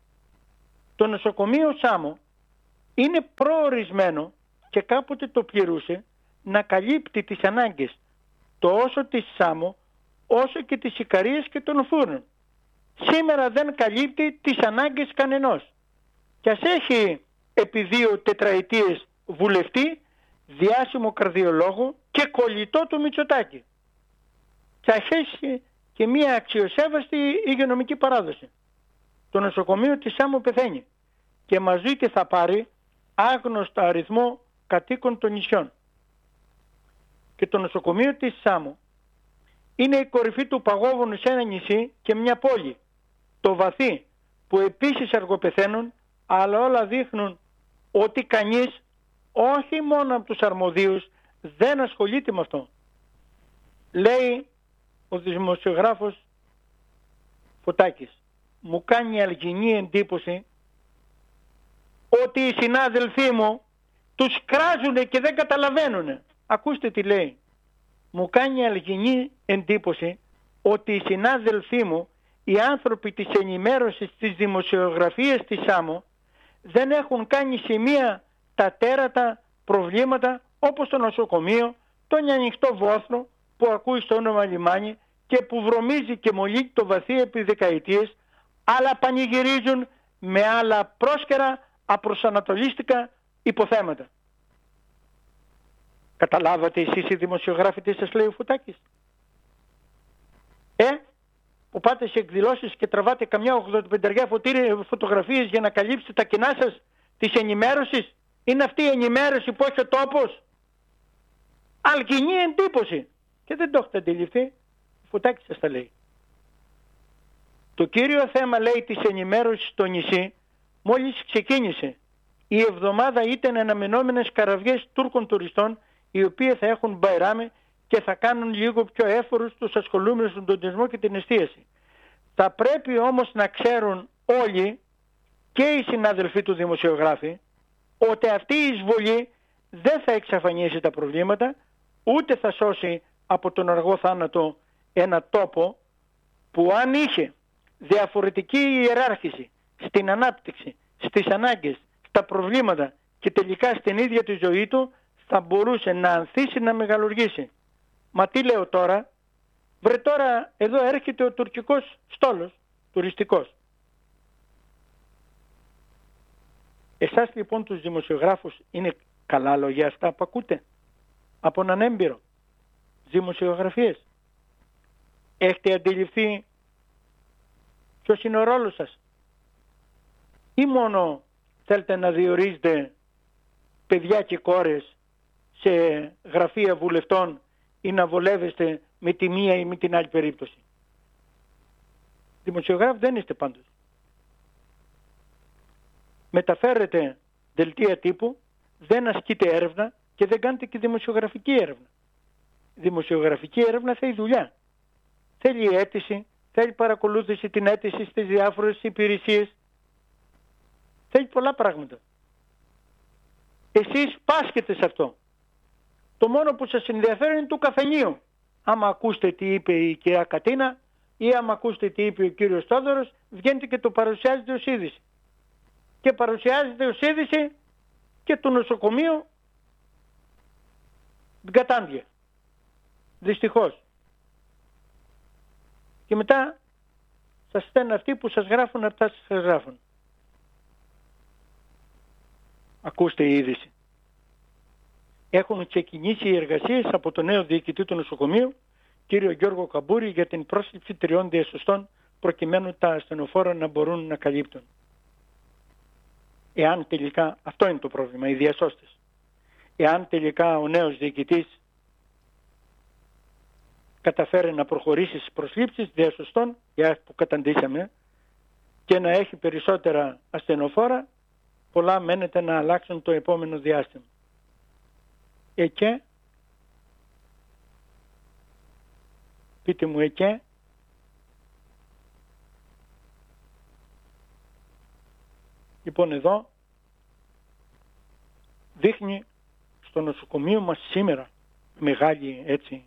Το νοσοκομείο ΣΑΜΟ είναι προορισμένο και κάποτε το πληρούσε να καλύπτει τις ανάγκες τόσο της ΣΑΜΟ όσο και της Ικαρίας και των Φούρνων. Σήμερα δεν καλύπτει τις ανάγκες κανενός. Και ας έχει επί 2 τετραετίες βουλευτή, διάσημο καρδιολόγο και κολλητό του Μητσοτάκη. Και ας έχει και μια αξιοσέβαστη υγειονομική παράδοση. Το νοσοκομείο της ΣΑΜΟ πεθαίνει και μαζί τι θα πάρει? Άγνωστο αριθμό κατοίκων των νησιών. Και το νοσοκομείο της ΣΑΜΟ είναι η κορυφή του παγόβουνου σε ένα νησί και μια πόλη, το Βαθύ, που επίσης αργοπεθαίνουν, αλλά όλα δείχνουν ότι κανείς, όχι μόνο από τους αρμοδίους, δεν ασχολείται με αυτό. Λέει ο δημοσιογράφος Φωτάκης, μου κάνει αλγινή εντύπωση ότι οι συνάδελφοί μου τους κράζουν και δεν καταλαβαίνουν. Ακούστε τι λέει. Μου κάνει αλγινή εντύπωση ότι οι συνάδελφοί μου, οι άνθρωποι της ενημέρωσης της δημοσιογραφίας της ΣΑΜΟ, δεν έχουν κάνει σημεία τα τέρατα προβλήματα όπως το νοσοκομείο, τον ανοιχτό βόθρο που ακούει στο όνομα λιμάνι και που βρωμίζει και μολύει το Βαθύ επί δεκαετίες, αλλά πανηγυρίζουν με άλλα πρόσκαιρα απροσανατολίστικα υποθέματα. Καταλάβατε εσείς οι δημοσιογράφοι τι σας λέει ο Φωτάκης? Που πάτε σε εκδηλώσεις και τραβάτε καμιά 85 φωτογραφίες για να καλύψετε τα κενά σας της ενημέρωσης? Είναι αυτή η ενημέρωση που έχει ο τόπος? Αλγινή εντύπωση. Και δεν το έχετε αντιληφθεί. Ο Φωτάκης σας τα λέει. Το κύριο θέμα, λέει, της ενημέρωσης στο νησί μόλις ξεκίνησε. Η εβδομάδα ήταν αναμενόμενες καραβιές Τούρκων τουριστών, οι οποίοι θα έχουν μπαϊράμι και θα κάνουν λίγο πιο έφορους τους ασχολούμενους στον τουρισμό και την εστίαση. Θα πρέπει όμως να ξέρουν όλοι και οι συνάδελφοί του δημοσιογράφοι ότι αυτή η εισβολή δεν θα εξαφανίσει τα προβλήματα, ούτε θα σώσει από τον αργό θάνατο ένα τόπο που αν είχε διαφορετική ιεράρχηση στην ανάπτυξη, στις ανάγκες, στα προβλήματα και τελικά στην ίδια τη ζωή του, θα μπορούσε να ανθίσει, να μεγαλουργήσει. Μα τι λέω τώρα? Βρε τώρα εδώ έρχεται ο τουρκικός στόλος, τουριστικός. Εσάς λοιπόν τους δημοσιογράφους είναι καλά λόγια αυτά που ακούτε από έναν έμπειρο δημοσιογραφίες? Έχετε αντιληφθεί ποιος είναι ο ρόλος σας? Ή μόνο θέλετε να διορίζετε παιδιά και κόρες σε γραφεία βουλευτών ή να βολεύεστε με τη μία ή με την άλλη περίπτωση? Δημοσιογράφοι δεν είστε πάντως. Μεταφέρετε δελτία τύπου, δεν ασκείτε έρευνα και δεν κάνετε και δημοσιογραφική έρευνα. Δημοσιογραφική έρευνα θέλει δουλειά. Θέλει αίτηση, θέλει παρακολούθηση την αίτηση στις διάφορες υπηρεσίες. Θέλει πολλά πράγματα. Εσείς πάσχετε σε αυτό. Το μόνο που σας ενδιαφέρει είναι το καφενείο. Άμα ακούσετε τι είπε η κυρία Κατίνα ή άμα ακούσετε τι είπε ο κύριος Στόδωρος, βγαίνετε και το παρουσιάζετε ως είδηση. Και παρουσιάζετε ως είδηση και το νοσοκομείο την κατάντια. Δυστυχώς. Και μετά σας στέλνουν αυτοί που σας γράφουν αυτά σας γράφουν. Ακούστε η είδηση. Έχουν ξεκινήσει οι εργασίες από το νέο διοικητή του νοσοκομείου, κύριο Γιώργο Καμπούρη, για την πρόσληψη 3 διασωστών προκειμένου τα ασθενοφόρα να μπορούν να καλύπτουν. Εάν τελικά, αυτό είναι το πρόβλημα, οι διασώστες. Εάν τελικά ο νέος διοικητής καταφέρει να προχωρήσει στις προσλήψεις διασωστών, που καταντήσαμε, και να έχει περισσότερα ασθενοφόρα, πολλά μένεται να αλλάξουν το επόμενο διάστημα. Εκεί, πείτε μου εκεί, λοιπόν εδώ δείχνει στο νοσοκομείο μας σήμερα μεγάλη έτσι,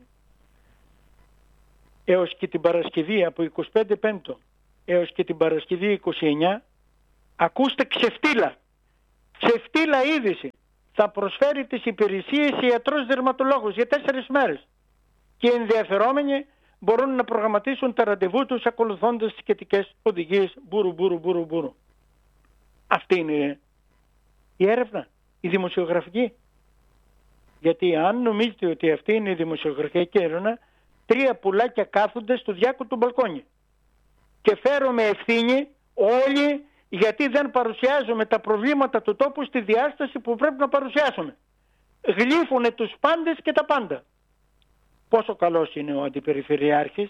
έως και την Παρασκευή από 25 Πέμπτο έως και την Παρασκευή 29, ακούστε ξεφτύλα είδηση. Θα προσφέρει τις υπηρεσίες ιατρός δερματολόγος για 4 μέρες και οι ενδιαφερόμενοι μπορούν να προγραμματίσουν τα ραντεβού τους ακολουθώντας τις σχετικές οδηγίες μπουρου. Αυτή είναι η έρευνα, η δημοσιογραφική. Γιατί αν νομίζετε ότι αυτή είναι η δημοσιογραφική έρευνα, 3 πουλάκια κάθονται στο διάκο του μπαλκόνι και φέρουμε ευθύνη όλοι, γιατί δεν παρουσιάζουμε τα προβλήματα του τόπου στη διάσταση που πρέπει να παρουσιάσουμε. Γλύφουνε τους πάντες και τα πάντα. Πόσο καλός είναι ο αντιπεριφερειάρχης,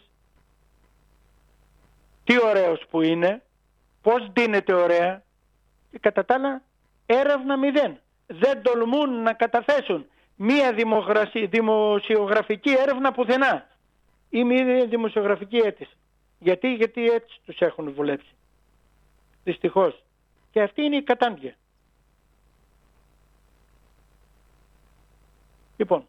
τι ωραίος που είναι, πώς ντύνεται ωραία, και κατά τα άλλα έρευνα 0. Δεν τολμούν να καταθέσουν μία δημοσιογραφική έρευνα πουθενά ή μία δημοσιογραφική αίτηση. Γιατί έτσι τους έχουν βολέψει. Δυστυχώς. Και αυτή είναι η κατάντια. Λοιπόν,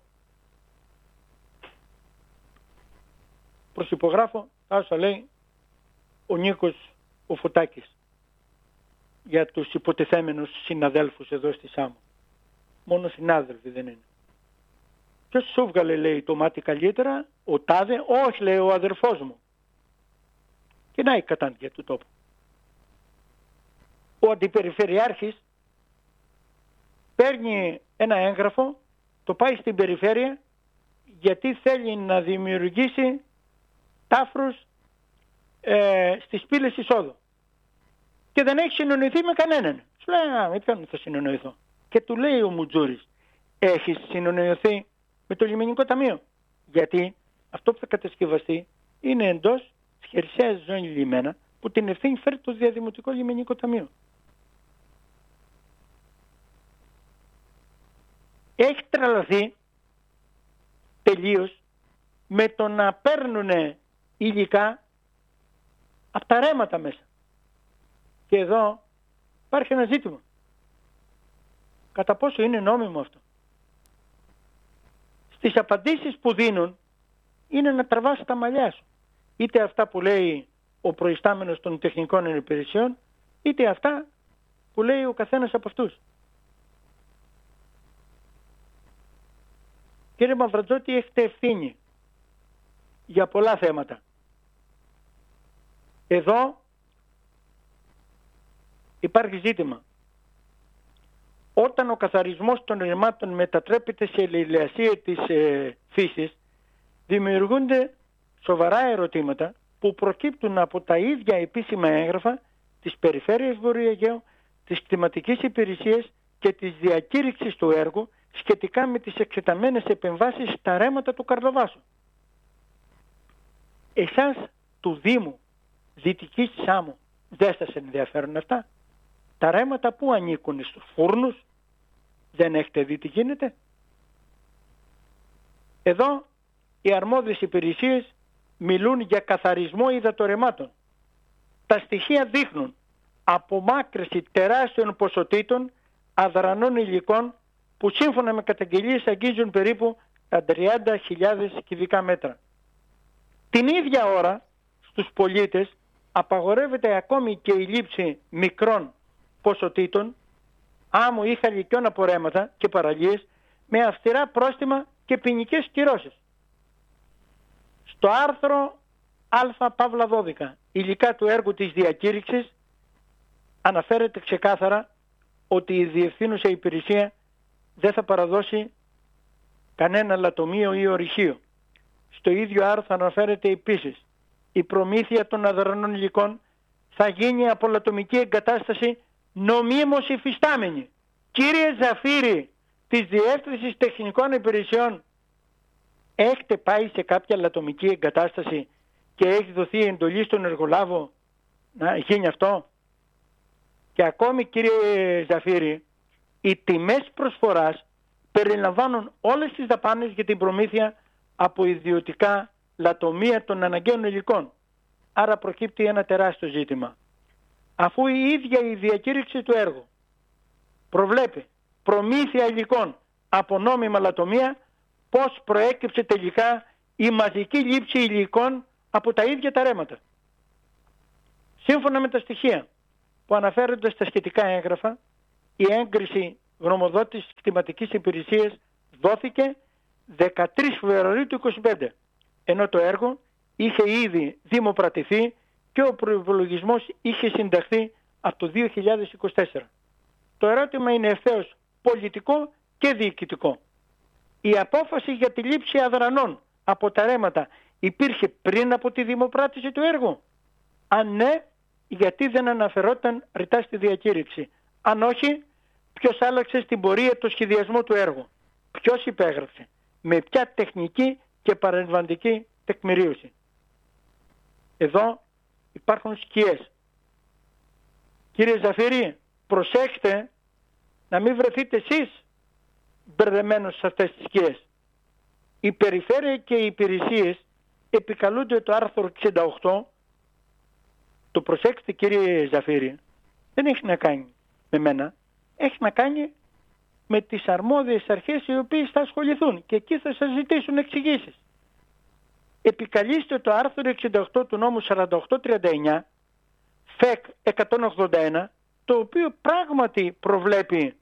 προσυπογράφω όσα λέει ο Νίκος ο Φωτάκης για τους υποτιθέμενους συναδέλφους εδώ στη Σάμο. Μόνο συνάδελφοι δεν είναι. Ποιος σου βγάλε, λέει, το μάτι καλύτερα, ο τάδε? Όχι, λέει, ο αδερφός μου. Και να η κατάντια του τόπου. Ο αντιπεριφερειάρχης παίρνει ένα έγγραφο, το πάει στην περιφέρεια γιατί θέλει να δημιουργήσει τάφρους στις πύλες εισόδου. Και δεν έχει συνεννοηθεί με κανέναν. Σου λέει, με ποιον θα συνεννοηθώ? Και του λέει ο Μουτζούρης, έχεις συνεννοηθεί με το λιμενικό ταμείο? Γιατί αυτό που θα κατασκευαστεί είναι εντός της χερσαίας ζώνης λιμένα, που την ευθύνη φέρει το διαδημοτικό λιμενικό ταμείο. Έχει τρελαθεί τελείως με το να παίρνουν υλικά από τα ρέματα μέσα. Και εδώ υπάρχει ένα ζήτημα. Κατά πόσο είναι νόμιμο αυτό? Στις απαντήσεις που δίνουν είναι να τραβάς τα μαλλιά σου. Είτε αυτά που λέει ο προϊστάμενος των τεχνικών υπηρεσιών, είτε αυτά που λέει ο καθένας από αυτούς. Κύριε Μαυρατζώτη, έχετε ευθύνη για πολλά θέματα. Εδώ υπάρχει ζήτημα. Όταν ο καθαρισμός των ρημάτων μετατρέπεται σε λαιλασία της φύσης, δημιουργούνται σοβαρά ερωτήματα που προκύπτουν από τα ίδια επίσημα έγγραφα της Περιφέρειας Βορείου Αιγαίου, της Κτηματικής Υπηρεσίας και της διακήρυξης του έργου σχετικά με τις εκτεταμένες επεμβάσεις στα ρέματα του Καρλοβάσου. Εσάς του Δήμου Δυτικής Σάμου δεν σας ενδιαφέρουν αυτά? Τα ρέματα που ανήκουν στους φούρνους, δεν έχετε δει τι γίνεται? Εδώ οι αρμόδιες υπηρεσίες μιλούν για καθαρισμό υδατορρεμάτων. Τα στοιχεία δείχνουν απομάκρυνση τεράστιων ποσοτήτων αδρανών υλικών που σύμφωνα με καταγγελίες αγγίζουν περίπου στα 30.000 κυβικά μέτρα. Την ίδια ώρα στους πολίτες απαγορεύεται ακόμη και η λήψη μικρών ποσοτήτων άμμου ή χαλκιών από ρέματα και παραλίες με αυστηρά πρόστιμα και ποινικές κυρώσεις. Στο άρθρο Α-12 υλικά του έργου της διακήρυξης αναφέρεται ξεκάθαρα ότι η διευθύνουσα υπηρεσία δεν θα παραδώσει κανένα λατομείο ή ορυχείο. Στο ίδιο άρθρο αναφέρεται επίσης η προμήθεια των αδρανών υλικών θα γίνει από λατομική εγκατάσταση νομίμως υφιστάμενη. Κύριε Ζαφύρη της Διεύθυνσης Τεχνικών Υπηρεσιών, έχετε πάει σε κάποια λατομική εγκατάσταση και έχει δοθεί εντολή στον εργολάβο να γίνει αυτό? Και ακόμη, κύριε Ζαφύρη, οι τιμές προσφοράς περιλαμβάνουν όλες τις δαπάνες για την προμήθεια από ιδιωτικά λατομεία των αναγκαίων υλικών. Άρα προκύπτει ένα τεράστιο ζήτημα. Αφού η ίδια η διακήρυξη του έργου προβλέπει προμήθεια υλικών από νόμιμα λατομεία, πώς προέκυψε τελικά η μαζική λήψη υλικών από τα ίδια τα ρέματα? Σύμφωνα με τα στοιχεία που αναφέρονται στα σχετικά έγγραφα, η έγκριση γνωμοδότησης κτηματικής υπηρεσίας δόθηκε 13 Φεβρουαρίου του 2025, ενώ το έργο είχε ήδη δημοπρατηθεί και ο προϋπολογισμός είχε συνταχθεί από το 2024. Το ερώτημα είναι ευθέως πολιτικό και διοικητικό. Η απόφαση για τη λήψη αδρανών από τα ρέματα υπήρχε πριν από τη δημοπράτηση του έργου? Αν ναι, γιατί δεν αναφερόταν ρητά στη διακήρυξη? Αν όχι, ποιος άλλαξε στην πορεία το σχεδιασμό του έργου? Ποιος υπέγραψε? Με ποια τεχνική και παρεμβαντική τεκμηρίωση? Εδώ υπάρχουν σκιές. Κύριε Ζαφύρη, προσέξτε να μην βρεθείτε εσείς μπερδεμένος σε αυτές τις σκιές. Η περιφέρεια και οι υπηρεσίες επικαλούνται το άρθρο 68. Το προσέξτε, κύριε Ζαφύρη, δεν έχει να κάνει με μένα, έχει να κάνει με τις αρμόδιες αρχές οι οποίες θα ασχοληθούν και εκεί θα σας ζητήσουν εξηγήσεις. Επικαλείστε το άρθρο 68 του νόμου 4839 ΦΕΚ 181, το οποίο πράγματι προβλέπει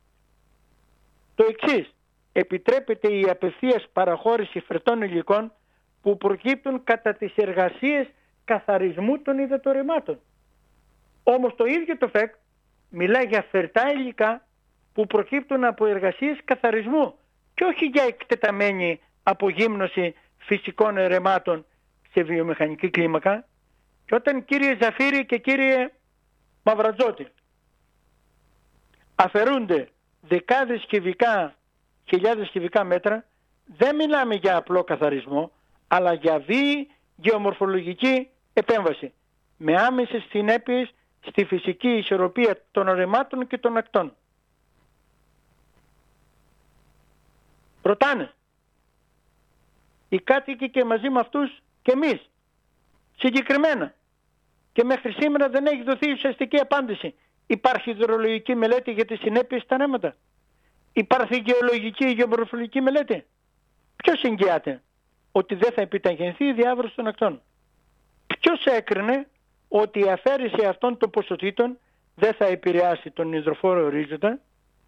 το εξής: επιτρέπεται η απευθείας παραχώρηση φερτών υλικών που προκύπτουν κατά τις εργασίες καθαρισμού των υδατορριμμάτων. Όμως το ίδιο το ΦΕΚ μιλάει για φερτά υλικά που προκύπτουν από εργασίες καθαρισμού και όχι για εκτεταμένη απογύμνωση φυσικών ερεμάτων σε βιομηχανική κλίμακα. Και όταν, κύριε Ζαφύρη και κύριε Μαυρατζώτη, αφαιρούνται δεκάδες χιλιάδες κυβικά μέτρα, δεν μιλάμε για απλό καθαρισμό, αλλά για βίαιη γεωμορφολογική επέμβαση με άμεσες συνέπειες στη φυσική ισορροπία των ορεμάτων και των ακτών. Ρωτάνε οι κάτοικοι και μαζί με αυτούς και εμείς συγκεκριμένα, και μέχρι σήμερα δεν έχει δοθεί ουσιαστική απάντηση. Υπάρχει υδρολογική μελέτη για τις συνέπειες στα ρέματα? Υπάρχει γεωλογική, γεωμορφολογική μελέτη? Ποιος εγγυάται ότι δεν θα επιταχυνθεί η διάβρωση των ακτών? Ποιος έκρινε ότι η αφαίρεση αυτών των ποσοτήτων δεν θα επηρεάσει τον υδροφόρο ορίζοντα?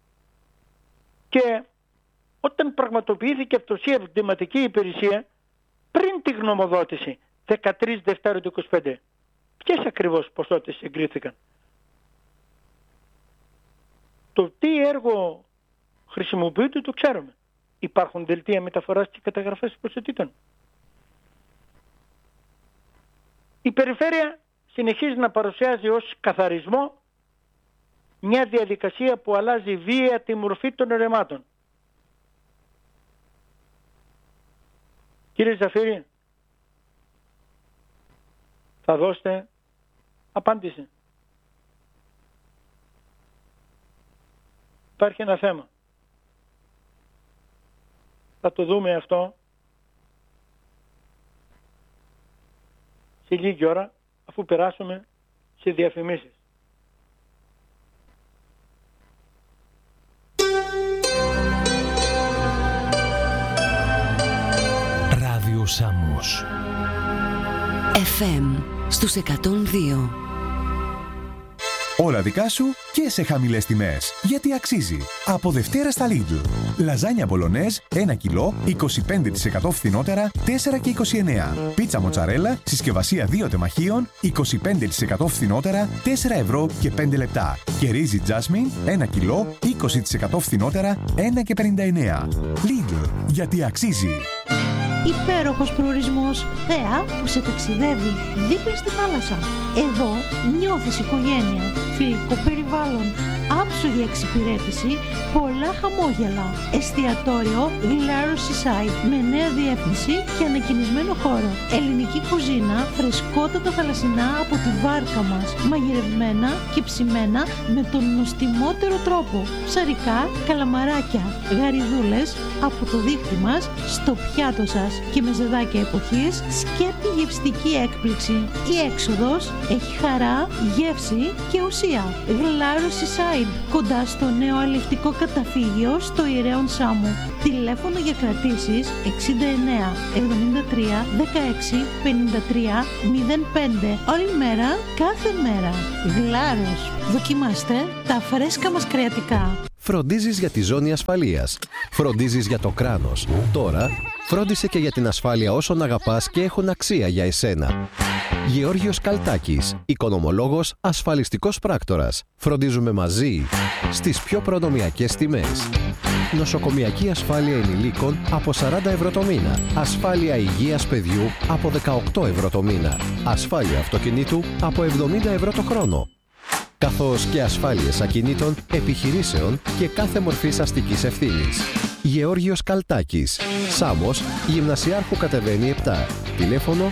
Και όταν πραγματοποιήθηκε αυτοσία κτηματική υπηρεσία πριν τη γνωμοδότηση 13 Δευτέρου του 25, ποιες ακριβώς ποσότητες εγκρίθηκαν? Το τι έργο χρησιμοποιείται το ξέρουμε. Υπάρχουν δελτία μεταφοράς και καταγραφές ποσοτήτων. Η περιφέρεια συνεχίζει να παρουσιάζει ως καθαρισμό μια διαδικασία που αλλάζει βία τη μορφή των ρεμάτων. Κύριε Ζαφύρη, θα δώσετε απάντηση? Υπάρχει ένα θέμα. Θα το δούμε αυτό σε λίγη ώρα, αφού περάσουμε σε διαφημίσεις. Σάμος. FM στους 102. Όλα δικά σου και σε χαμηλές τιμές. Γιατί αξίζει. Από Δευτέρα στα Lidl. Λαζάνια μπολονέζ 1 κιλό 25% φθηνότερα 4,29. Πίτσα μοτσαρέλα συσκευασία 2 τεμαχίων 25% φθηνότερα 4 ευρώ και 5 λεπτά. Και ρύζι τζάσμιν 1 κιλό 20% φθηνότερα 1,59. Lidl. Γιατί αξίζει. Υπέροχος προορισμός, θέα που σε ταξιδεύει δίπλα στη θάλασσα. Εδώ νιώθεις οικογένεια, φιλικό περιβάλλον, άψογη εξυπηρέτηση, πολλά χαμόγελα. Εστιατόριο Glarus Seaside με νέα διεύθυνση και ανακοινισμένο χώρο. Ελληνική κουζίνα, φρεσκότατα θαλασσινά από τη βάρκα μας, μαγειρευμένα και ψημένα με τον νοστιμότερο τρόπο. Ψαρικά, καλαμαράκια, γαριδούλες από το δίχτυ μας στο πιάτο σας και με ζεδάκια εποχής, σκέπτη γευστική έκπληξη. Η έξοδος έχει χαρά, γεύση και ουσία. Glarus Seaside, κοντά στο νέο αλλιευτικό καταφύγιο στο Ηρέον Σάμου. Τηλέφωνο για κρατήσεις 69 73 16 53 05. Όλη μέρα, κάθε μέρα. Γλάρος. Δοκιμάστε τα φρέσκα μας κρεατικά. Φροντίζεις για τη ζώνη ασφαλείας. Φροντίζεις για το κράνος. Τώρα, φρόντισε και για την ασφάλεια όσων αγαπάς και έχουν αξία για εσένα. Γεώργιος Καλτάκης, οικονομολόγος, ασφαλιστικός πράκτορας. Φροντίζουμε μαζί στις πιο προνομιακές τιμές. Νοσοκομιακή ασφάλεια ενηλίκων από 40 ευρώ το μήνα. Ασφάλεια υγείας παιδιού από 18 ευρώ το μήνα. Ασφάλεια αυτοκινήτου από 70 ευρώ το χρόνο. Καθώς και ασφάλειες ακινήτων, επιχειρήσεων και κάθε μορφής αστικής ευθύνης. Γεώργιος Καλτάκης, Σάμος, Γυμνασιάρχου κατεβαίνει 7. Τηλέφωνο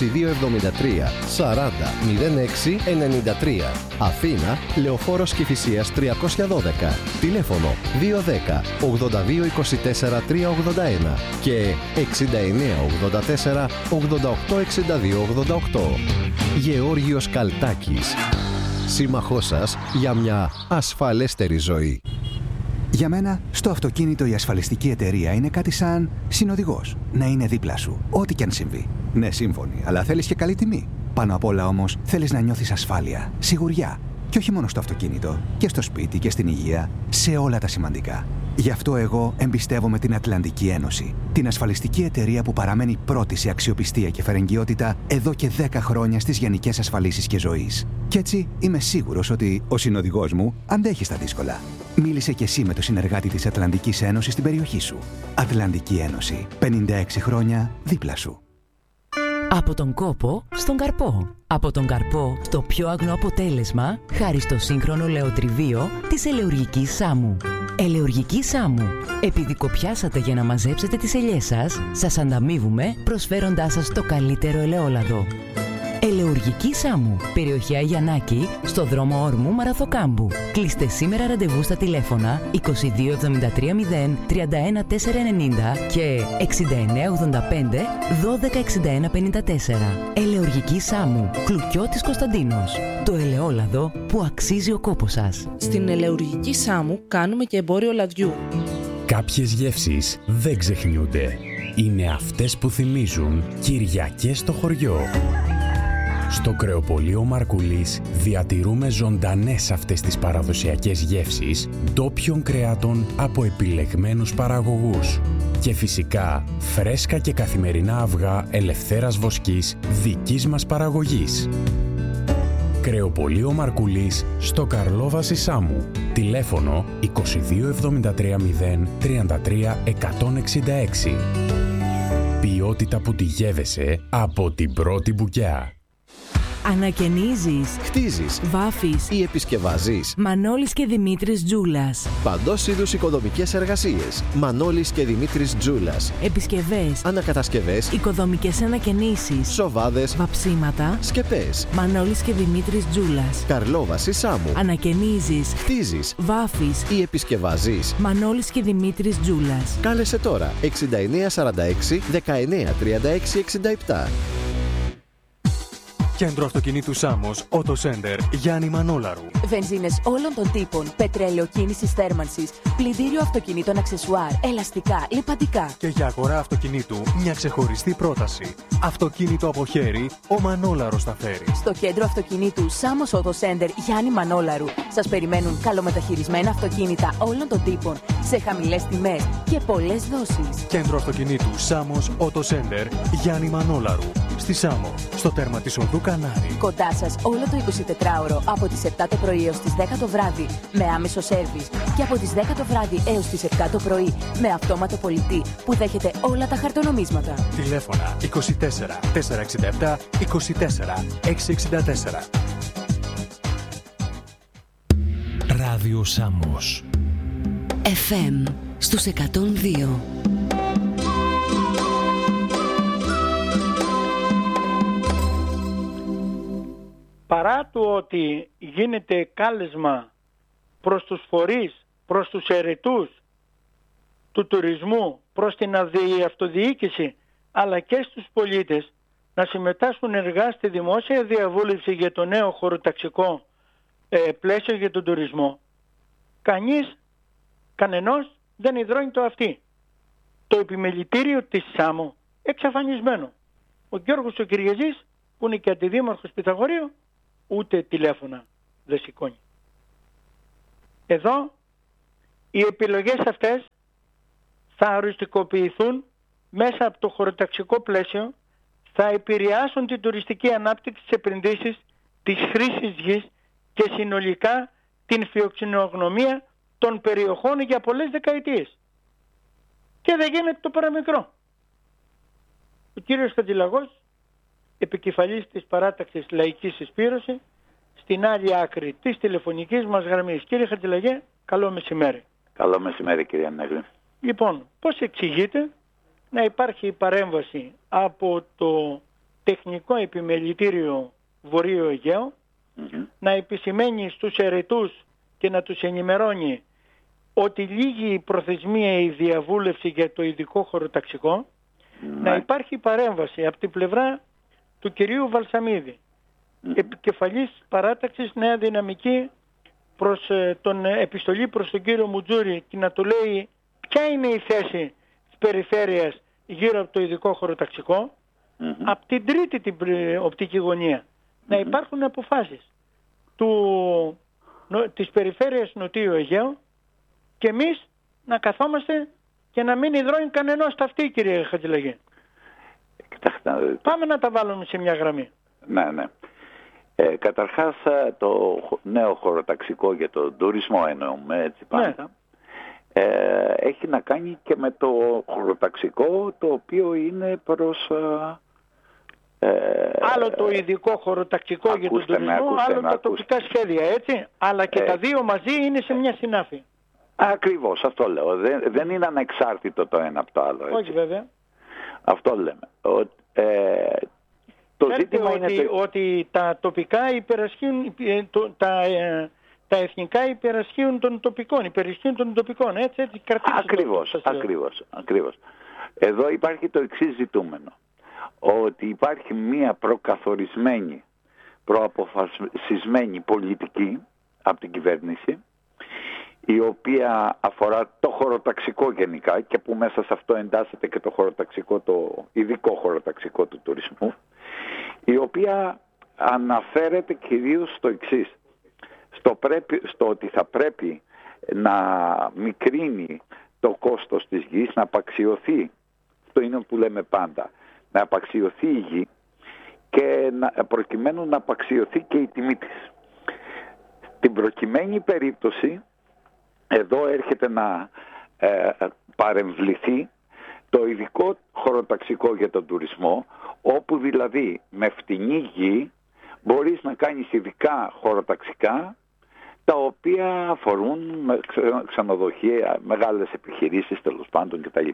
2273 40 06 93. Αθήνα, Λεωφόρος Κηφισίας 312. Τηλέφωνο 210 82 24 381 και 69 84 88 62 88. Γεώργιος Καλτάκης, σύμμαχός σας για μια ασφαλέστερη ζωή. Για μένα, στο αυτοκίνητο η ασφαλιστική εταιρεία είναι κάτι σαν συνοδηγός. Να είναι δίπλα σου, ό,τι κι αν συμβεί. Ναι, σύμφωνοι, αλλά θέλεις και καλή τιμή. Πάνω απ' όλα όμως, θέλεις να νιώθεις ασφάλεια, σιγουριά. Και όχι μόνο στο αυτοκίνητο, και στο σπίτι και στην υγεία, σε όλα τα σημαντικά. Γι' αυτό εγώ εμπιστεύομαι την Ατλαντική Ένωση. Την ασφαλιστική εταιρεία που παραμένει πρώτη σε αξιοπιστία και φερεγγιότητα εδώ και 10 χρόνια στις γενικές ασφαλίσεις και ζωής. Κι έτσι είμαι σίγουρος ότι ο συνοδηγός μου αντέχει στα δύσκολα. Μίλησε κι εσύ με το συνεργάτη της Ατλαντικής Ένωσης στην περιοχή σου. Ατλαντική Ένωση. 56 χρόνια δίπλα σου. Από τον κόπο στον καρπό. Από τον καρπό στο πιο αγνό αποτέλεσμα, χάρη στο σύγχρονο λεοτριβείο της Ελεουργικής Σάμου. Ελεουργική Σάμου. Επειδή κοπιάσατε για να μαζέψετε τις ελιές σας, σας ανταμείβουμε προσφέροντάς σας το καλύτερο ελαιόλαδο. Ελεουργική Σάμου. Περιοχή Αγιανάκη, στο δρόμο Όρμου Μαραθοκάμπου. Κλείστε σήμερα ραντεβού στα τηλέφωνα 22 73 0 31 490 και 69 85 12 61 54. Ελεουργική Σάμου. Κλουκιώτης Κωνσταντίνος. Το ελαιόλαδο που αξίζει ο κόπος σας. Στην Ελεουργική Σάμου κάνουμε και εμπόριο λαδιού. Κάποιες γεύσεις δεν ξεχνιούνται. Είναι αυτές που θυμίζουν Κυριακές στο χωριό. Στο κρεοπωλείο Μαρκουλής διατηρούμε ζωντανές αυτές τις παραδοσιακές γεύσεις ντόπιων κρεάτων από επιλεγμένους παραγωγούς. Και φυσικά φρέσκα και καθημερινά αυγά ελευθέρας βοσκής δικής μας παραγωγής. Κρεοπωλείο Μαρκουλής στο Καρλόβαση Σάμου. Τηλέφωνο 22 73 0 33 166. Ποιότητα που τη γεύεσαι από την πρώτη μπουκιά. Ανακαινίζεις, χτίζεις, βάφεις ή επισκευάζεις. Μανώλης και Δημήτρης Τζούλας. Παντός είδους οικοδομικές εργασίες. Μανώλης και Δημήτρης Τζούλας. Επισκευές, ανακατασκευές, οικοδομικές ανακαινήσεις, σοβάδες, βαψίματα, σκεπές. Μανώλης και Δημήτρης Τζούλας. Καρλόβαση Σάμου. Ανακαινίζεις, χτίζεις, βάφεις ή επισκευάζεις. Μανώλης και Δημήτρης Τζούλας. Κάλεσε τώρα 6946 19 36 67. Κέντρο αυτοκινήτου Σάμος, Auto Center, Γιάννη Μανόλαρου. Βενζίνες όλων των τύπων, πετρέλαιο κίνησης θέρμανσης, πλυντήριο αυτοκινήτων αξεσουάρ, ελαστικά, λιπαντικά. Και για αγορά αυτοκινήτου, μια ξεχωριστή πρόταση. Αυτοκίνητο από χέρι, ο Μανόλαρος θα φέρει. Στο κέντρο αυτοκινήτου Σάμος Auto Center, Γιάννη Μανόλαρου, σας περιμένουν καλομεταχειρισμένα αυτοκίνητα όλων των τύπων, σε χαμηλές τιμές και πολλές δόσεις. Κέντρο αυτοκινήτου Σάμος Auto Center, Γιάννη Μανόλαρου. Στη Σάμο, στο τέρμα της οδού Κανάρη. Κοντά σας όλο το 24ωρο από τις 7 το πρωί έως τις 10 το βράδυ με άμεσο σέρβις και από τις 10 το βράδυ έως τις 7 το πρωί με αυτόματο πολιτή που δέχεται όλα τα χαρτονομίσματα. Τηλέφωνα 24 467 24 664. Ράδιο Σάμος. FM στους 102. Παρά του ότι γίνεται κάλεσμα προς τους φορείς, προς τους ερετούς του τουρισμού, προς την αυτοδιοίκηση, αλλά και στους πολίτες να συμμετάσχουν ενεργά στη δημόσια διαβούλευση για το νέο χωροταξικό πλαίσιο για τον τουρισμό, κανενός δεν υδρώνει το αυτί. Το επιμελητήριο της Σάμου εξαφανισμένο. Ο Γιώργος ο Κυριαζής, που είναι και αντιδήμαρχος Πυθαγορείου, ούτε τηλέφωνα δεν σηκώνει. Εδώ οι επιλογές αυτές θα οριστικοποιηθούν μέσα από το χωροταξικό πλαίσιο, θα επηρεάσουν την τουριστική ανάπτυξη, της επενδύσεις, της χρήσης γης και συνολικά την φιοξενογνωμία των περιοχών για πολλές δεκαετίες. Και δεν γίνεται το παραμικρό. Ο κύριος Χατζηλαγός, επικεφαλής της παράταξης Λαϊκή Συσπήρωση, στην άλλη άκρη της τηλεφωνικής μας γραμμής. Κύριε Χατζηλαγέ, καλό μεσημέρι. Καλό μεσημέρι, κύριε Ανέγλη. Λοιπόν, πώς εξηγείται να υπάρχει παρέμβαση από το Τεχνικό Επιμελητήριο Βορείου Αιγαίου, να επισημαίνει στους ερετούς και να τους ενημερώνει ότι λύγει η προθεσμία η διαβούλευση για το ειδικό χωροταξικό, να υπάρχει παρέμβαση από την πλευρά του κυρίου Βαλσαμίδη, επικεφαλής παράταξης Νέα Δυναμική, προς τον επιστολή προς τον κύριο Μουτζούρη, και να του λέει ποια είναι η θέση της περιφέρειας γύρω από το ειδικό χωροταξικό. Από την τρίτη την οπτική γωνία να υπάρχουν αποφάσεις της περιφέρειας Νοτίου Αιγαίου και εμείς να καθόμαστε και να μην υδρώνει κανενός τα αυτή, κύριε Χατζηλαγέ. Πάμε να τα βάλουμε σε μια γραμμή. Ναι. Καταρχάς το νέο χωροταξικό για τον τουρισμό εννοούμε, έτσι πάντα, έχει να κάνει και με το χωροταξικό το οποίο είναι προς... άλλο το ειδικό χωροταξικό για τον τουρισμό, άλλο τα τοπικά σχέδια, έτσι, αλλά και τα δύο μαζί είναι σε μια συνάφη. Ακριβώς, αυτό λέω. Δεν είναι ανεξάρτητο το ένα από το άλλο. Έτσι. Όχι βέβαια. Αυτό λέμε. Το ζήτημα είναι ότι τα τοπικά υπερασχύουν, τα εθνικά υπερασχύουν των τοπικών, υπερισχύουν των τοπικών, έτσι. Ακριβώς. Εδώ υπάρχει το εξής ζητούμενο. Ότι υπάρχει μία προκαθορισμένη, προαποφασισμένη πολιτική από την κυβέρνηση, η οποία αφορά το χωροταξικό γενικά και που μέσα σε αυτό εντάσσεται και το χωροταξικό, το ειδικό χωροταξικό του τουρισμού, η οποία αναφέρεται κυρίως στο εξής, στο ότι θα πρέπει να μικρύνει το κόστος της γης, να απαξιωθεί, αυτό είναι που λέμε πάντα, να απαξιωθεί η γη και προκειμένου να απαξιωθεί και η τιμή της. Στην προκειμένη περίπτωση, εδώ έρχεται να παρεμβληθεί το ειδικό χωροταξικό για τον τουρισμό, όπου δηλαδή με φτηνή γη μπορείς να κάνεις ειδικά χωροταξικά, τα οποία αφορούν ξενοδοχεία, μεγάλες επιχειρήσεις τέλος πάντων κτλ.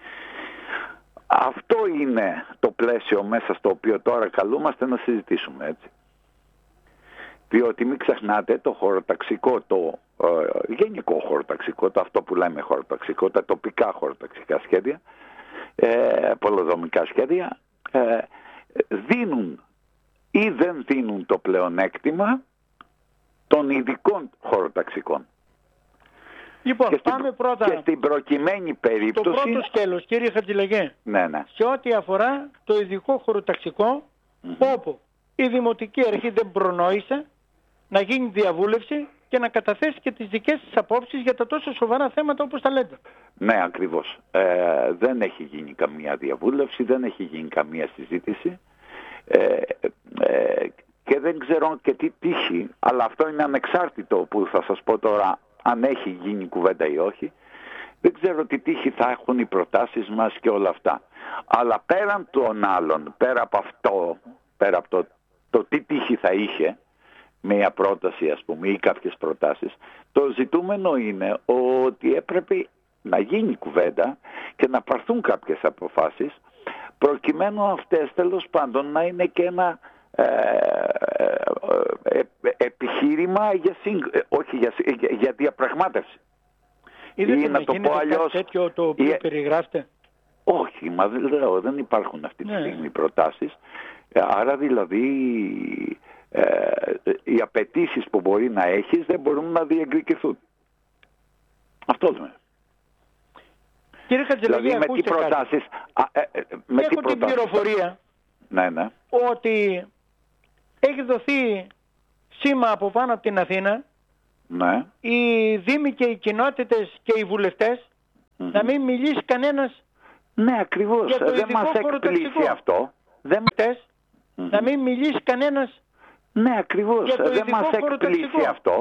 Αυτό είναι το πλαίσιο μέσα στο οποίο τώρα καλούμαστε να συζητήσουμε, έτσι. Διότι μην ξεχνάτε το χωροταξικό, το γενικό χωροταξικό, το αυτό που λέμε χωροταξικό, τα τοπικά χωροταξικά σχέδια, πολεοδομικά σχέδια, δίνουν ή δεν δίνουν το πλεονέκτημα των ειδικών χωροταξικών. Λοιπόν, πάμε πρώτα. Και στην προκειμένη περίπτωση... Το πρώτο σκέλος, κύριε Χατζηλαγέ, ναι. σε ό,τι αφορά το ειδικό χωροταξικό, όπου η Δημοτική Αρχή δεν προνόησε να γίνει διαβούλευση και να καταθέσει και τις δικές της απόψεις για τα τόσο σοβαρά θέματα όπως τα λέτε. Ναι, ακριβώς. Δεν έχει γίνει καμία διαβούλευση, δεν έχει γίνει καμία συζήτηση και δεν ξέρω και τι τύχη, αλλά αυτό είναι ανεξάρτητο που θα σας πω τώρα αν έχει γίνει κουβέντα ή όχι. Δεν ξέρω τι τύχη θα έχουν οι προτάσεις μας και όλα αυτά. Αλλά πέραν των άλλων, πέρα από αυτό, πέρα από το τι τύχη θα είχε μια πρόταση ας πούμε ή κάποιες προτάσεις, το ζητούμενο είναι ότι έπρεπε να γίνει κουβέντα και να πάρθουν κάποιες αποφάσεις προκειμένου αυτές τέλος πάντων να είναι και ένα επιχείρημα για διαπραγμάτευση. Ή να το πω αλλιώς, κάτι τέτοιο το οποίο περιγράφετε? Όχι, μα δεν υπάρχουν αυτή τη στιγμή προτάσεις. Άρα δηλαδή οι απαιτήσεις που μπορεί να έχεις δεν μπορούν να διεκδικηθούν. Αυτό λέμε. Κύριε Χατζηλαγέ, δηλαδή με τι προτάσεις... Έχω την πληροφορία ότι έχει δοθεί σήμα από πάνω από την Αθήνα, οι δήμοι και οι κοινότητες και οι βουλευτές να μην μιλήσει κανένας. Ναι, ακριβώς. Δεν μας εκπλήσει αυτό. Να μην μιλήσει κανένας. Ναι, ακριβώς. Δεν μας εκπλήσει αυτό.